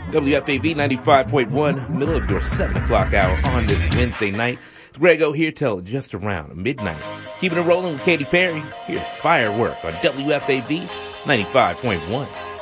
WFAV 95.1, middle of your 7 o'clock hour on this Wednesday night. It's Grego here till just around midnight. Keeping it rolling with Katy Perry. Here's Firework on WFAV 95.1.